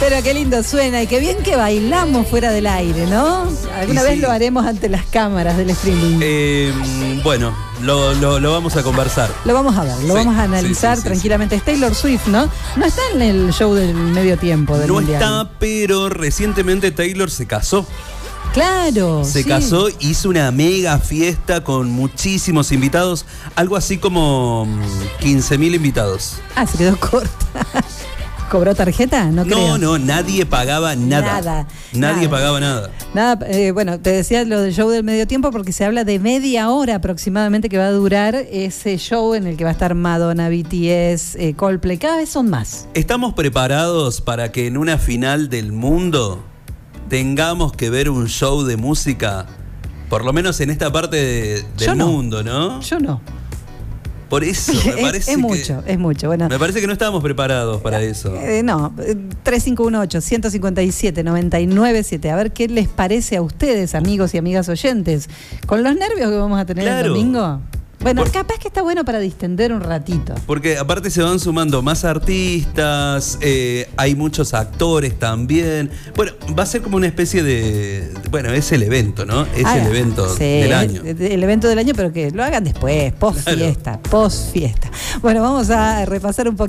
Pero qué lindo suena y qué bien que bailamos fuera del aire, ¿no? Alguna vez lo haremos ante las cámaras del streaming. Bueno, lo vamos a conversar. Lo vamos a ver, lo vamos a analizar tranquilamente. Es Taylor Swift, ¿no? No está en el show del medio tiempo del Mundial. No está, pero recientemente Taylor se casó. Claro. Se casó, hizo una mega fiesta con muchísimos invitados, algo así como 15.000 invitados. Ah, se quedó corta. ¿Cobró tarjeta? No creo. No, nadie pagaba nada. Nadie pagaba nada. Bueno, te decía lo del show del medio tiempo porque se habla de media hora aproximadamente que va a durar ese show en el que va a estar Madonna, BTS, Coldplay. Cada vez son más. ¿Estamos preparados para que en una final del mundo tengamos que ver un show de música? Por lo menos en esta parte del mundo, ¿no? Yo no. Por eso, me parece es mucho. Bueno, me parece que no estábamos preparados para eso. No, 3518-157-997. A ver qué les parece a ustedes, amigos y amigas oyentes. Con los nervios que vamos a tener el domingo. Bueno, capaz que está bueno para distender un ratito. Porque aparte se van sumando más artistas, hay muchos actores también. Bueno, va a ser como una especie de... Bueno, es el evento, ¿no? Es el evento del año. El evento del año, pero que lo hagan después, post fiesta. Bueno, vamos a repasar un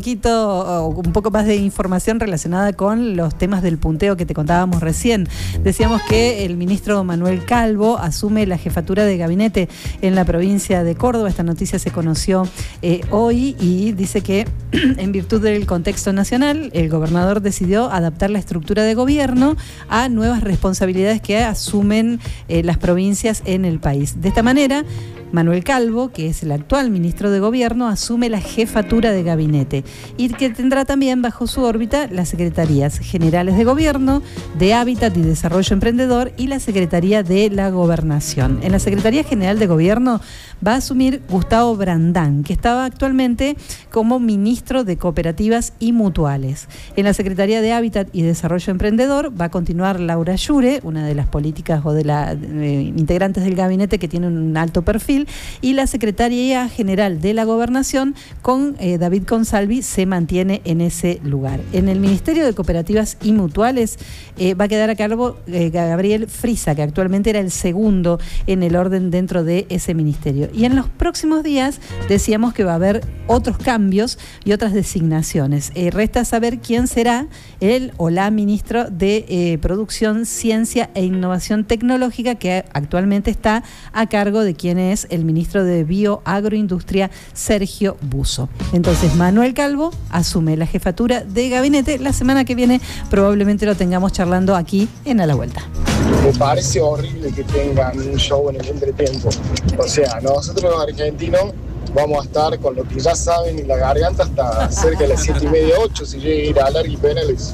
poco más de información relacionada con los temas del punteo que te contábamos recién. Decíamos que el ministro Manuel Calvo asume la jefatura de gabinete en la provincia de Córdoba. Esta noticia se conoció hoy y dice que en virtud del contexto nacional, el gobernador decidió adaptar la estructura de gobierno a nuevas responsabilidades que asumen las provincias en el país. De esta manera, Manuel Calvo, que es el actual ministro de Gobierno, asume la jefatura de gabinete y que tendrá también bajo su órbita las secretarías generales de Gobierno, de Hábitat y Desarrollo Emprendedor y la Secretaría de la Gobernación. En la Secretaría General de Gobierno va a asumir Gustavo Brandán, que estaba actualmente como ministro de Cooperativas y Mutuales. En la Secretaría de Hábitat y Desarrollo Emprendedor va a continuar Laura Llure, una de las políticas o de las integrantes del gabinete que tiene un alto perfil, y la Secretaría General de la Gobernación con David Consalvi se mantiene en ese lugar. En el Ministerio de Cooperativas y Mutuales va a quedar a cargo Gabriel Frisa, que actualmente era el segundo en el orden dentro de ese ministerio. Y en los próximos días decíamos que va a haber otros cambios y otras designaciones. Resta saber quién será el o la ministro de Producción, Ciencia e Innovación Tecnológica, que actualmente está a cargo de quien es el ministro de Bioagroindustria, Sergio Busso. Entonces, Manuel Calvo asume la jefatura de gabinete. La semana que viene probablemente lo tengamos charlando aquí en A la Vuelta. Me parece horrible que tengan un show en el entretiempo. O sea, nosotros los argentinos vamos a estar con lo que ya saben en la garganta hasta cerca de las 7:30, 8, si llega a ir a alargue y penales.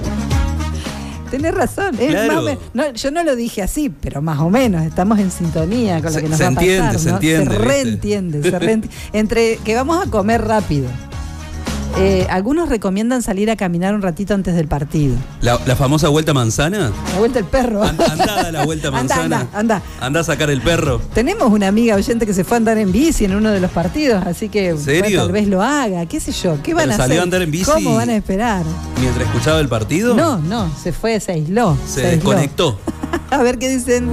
Tenés razón, Claro. Yo no lo dije así, pero más o menos estamos en sintonía con lo que nos va a pasar. Se entiende. Se reentiende. Entre que vamos a comer rápido. Algunos recomiendan salir a caminar un ratito antes del partido. ¿La famosa vuelta manzana? La vuelta del perro. Andá a la vuelta manzana. Anda a sacar el perro. Tenemos una amiga oyente que se fue a andar en bici en uno de los partidos, así que ¿Serio? Tal vez lo haga, qué sé yo. ¿Qué van a hacer? ¿Salió a andar en bici? ¿Cómo van a esperar? ¿Mientras escuchaba el partido? No, se fue, se aisló. Se desconectó. A ver qué dicen.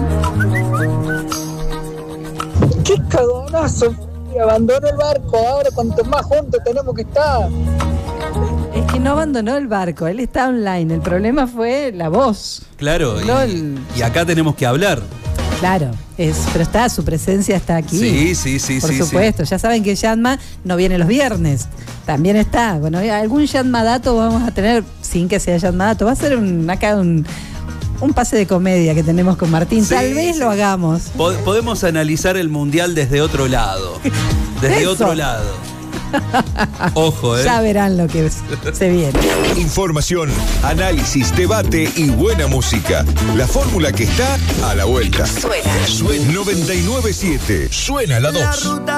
¡Qué cagonazo! Abandonó el barco, ahora cuanto más juntos tenemos que estar. Es que no abandonó el barco, él está online. El problema fue la voz. Claro, y acá tenemos que hablar. Claro, pero su presencia está aquí. Sí. Por supuesto, ya saben que Yanma no viene los viernes. También está. Bueno, algún Yanma dato vamos a tener, sin que sea Yanma dato. Va a ser un pase de comedia que tenemos con Martín. Tal vez lo hagamos. Podemos analizar el mundial desde otro lado. Otro lado. Ojo, Ya verán lo que se viene. Información, análisis, debate y buena música. La fórmula que está a la vuelta. Suena 99.7. Suena la 2.